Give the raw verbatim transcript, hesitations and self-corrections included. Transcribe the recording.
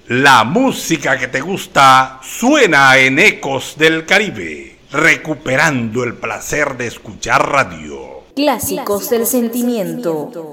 La música que te gusta suena en Ecos del Caribe, recuperando el placer de escuchar radio. Clásicos del sentimiento.